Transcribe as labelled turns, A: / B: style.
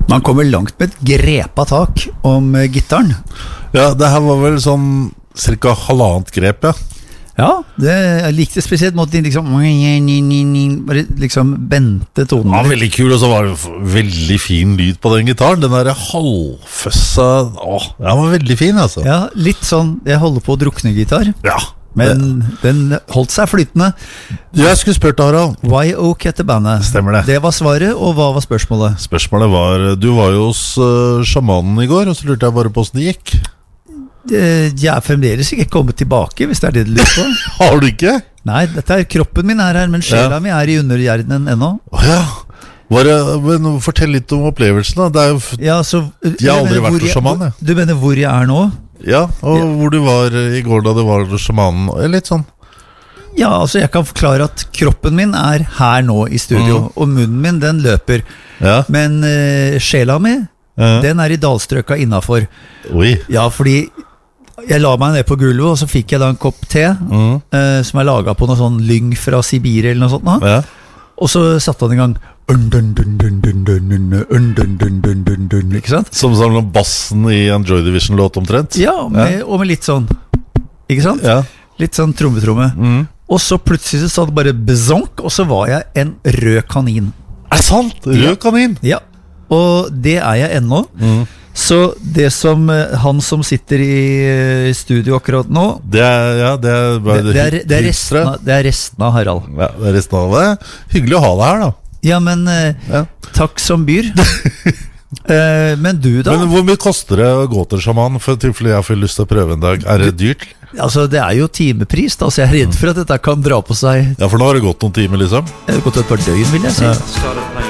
A: Man kommer langt med et grepa tak om gitaren.
B: Ja, det her var vel sånn cirka halvannet grep, ja.
A: Ja, jeg likte spesielt måten de bare liksom bente tonen.
B: Ja, veldig kul, og så var det veldig fin lyd på den gitaren. Den der halvføssa, den var veldig fin, altså.
A: Ja, litt sånn, jeg holder på å drukne gitar.
B: Ja.
A: Men den holdt seg flytende.
B: Jeg skulle spørt deg, Harald.
A: YO heter bandet.
B: Stemmer det.
A: Det var svaret, og hva var spørsmålet?
B: Spørsmålet var, du var jo hos sjamanen i går, og så lurte jeg bare på hvordan det gikk.
A: Jeg er fremdeles ikke kommet tilbake, hvis det er det du lurer på.
B: Har du ikke?
A: Nei, kroppen min er her, men sjela mi er i underhjernen ennå.
B: Ja. Men fortell litt om opplevelsen da. Det er jo, jeg har aldri vært hos sjamanen.
A: Du mener hvor jeg er nå?
B: Ja, og hvor du var i går da du var hos sjamanen. Litt sånn.
A: Ja, altså jeg kan forklare at kroppen min er her nå i studio, og munnen min, den løper.
B: Ja.
A: Men sjela mi, den er i dalstrøka innenfor.
B: Oi. Ja,
A: fordi jeg la meg ned på gulvet, og så fikk jeg da en kopp te som er laget på noe sånn lyng fra Sibir eller noe sånt.
B: Ja.
A: Og så satte han i gang ikke sant?
B: Som bassen i en Joy Division-låt omtrent.
A: Ja, og med litt sånn, ikke sant?
B: Ja.
A: Litt sånn trommetromme. Og så plutselig så sa det bare bezonk, og så var jeg en rød kanin.
B: Er det sant? Rød kanin?
A: Ja, og det er jeg ennå. Så det som han som sitter i studio akkurat nå,
B: det er
A: resten av Harald.
B: Ja, det er resten av det. Hyggelig å ha deg her da.
A: Ja, men takk som byr. Men du da?
B: Men hvor mye koster det å gå til sjaman for tilfelle jeg får lyst til å prøve en dag? Er det dyrt?
A: Altså det er jo timepris da, så jeg er redd for at dette kan dra på seg.
B: Ja, for nå har det gått noen timer liksom.
A: Det har gått et par døgn, vil jeg si.